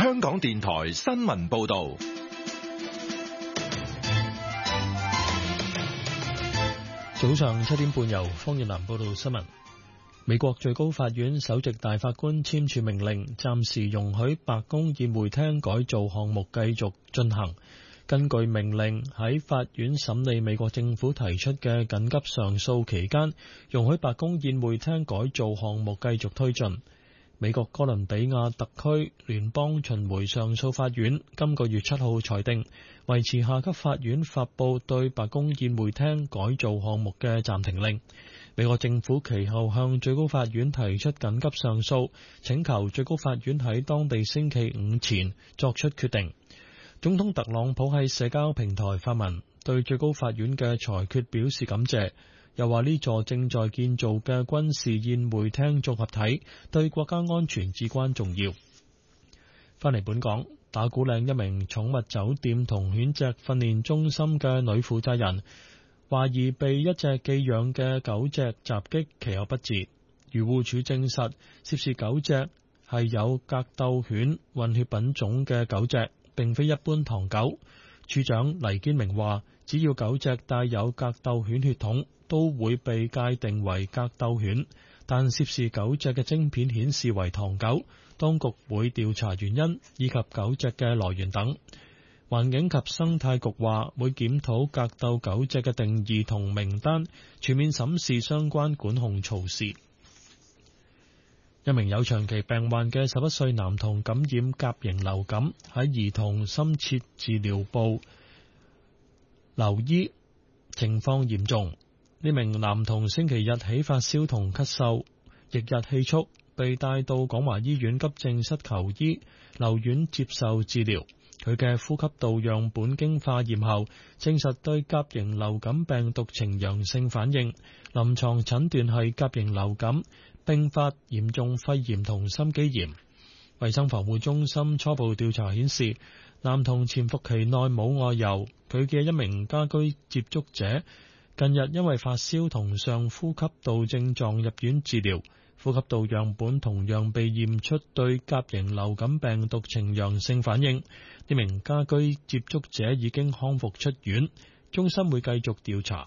香港電台新聞報道。 早上7點半由方月蘭報道新聞。美國最高法院首席大法官簽署命令，暫時容許白宮宴會廳改造項目繼續進行。根據命令，喺法院審理美國政府提出嘅緊急上訴期間，容許白宮宴會廳改造項目繼續推進。美國哥倫比亞特區聯邦巡迴上訴法院今個月7號裁定，維持下級法院發布對白宮宴會廳改造項目嘅暫停令。美國政府其後向最高法院提出緊急上訴，請求最高法院喺當地星期五前作出決定。總統特朗普喺社交平台發文，對最高法院嘅裁決表示感謝，又話呢座正在建造嘅軍事宴會廳綜合體對國家安全至關重要。返嚟本港，打鼓嶺一名寵物酒店同犬隻訓練中心嘅女負責人，懷疑被一隻寄養嘅狗隻襲擊，其後不治。漁護署證實，涉事狗隻係有格鬥犬混血品種嘅狗隻，並非一般唐狗。署長黎堅明話，只要狗隻帶有格鬥犬血統，都會被界定為格鬥犬，但涉事狗隻嘅晶片顯示為唐狗，當局會調查原因以及狗隻嘅來源等。環境及生態局話會檢討格鬥狗隻嘅定義同名單，全面審視相關管控措施。一名有長期病患嘅11歲男童感染甲型流感，喺兒童深切治療部留醫，情況嚴重。呢名男童星期日起發燒同咳嗽，翌日氣促，被帶到廣華醫院急症室求醫，留院接受治療。佢嘅呼吸道樣本經化驗後，證實對甲型流感病毒呈陽性反應，臨床診斷係甲型流感併發嚴重肺炎同心肌炎。衛生防護中心初步調查顯示，男童潛伏期內冇外遊，佢嘅一名家居接觸者近日因為發燒同上呼吸道症狀入院治療，呼吸道樣本同樣被驗出對甲型流感病毒呈陽性反應。呢名家居接觸者已經康復出院，中心會繼續調查。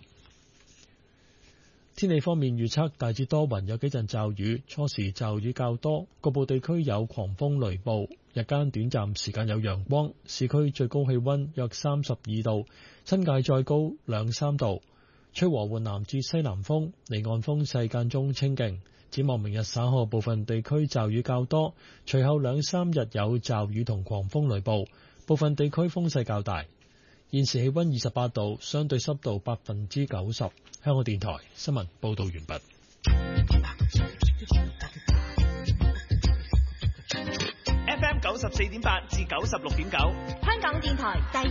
天氣方面預測大致多雲，有幾陣驟雨，初時驟雨較多，局部地區有狂風雷暴，日間短暫時間有陽光，市區最高氣溫約32度，新界再高2-3度，吹和緩南至西南風，離岸風勢間中清勁。展望明日稍後部分地區驟雨較多，隨後2-3日有驟雨同狂風雷暴，部分地區風勢較大。現時氣溫28度，相對濕度90%。香港電台新聞報道完畢。 FM 94.8至96.9，香港電台第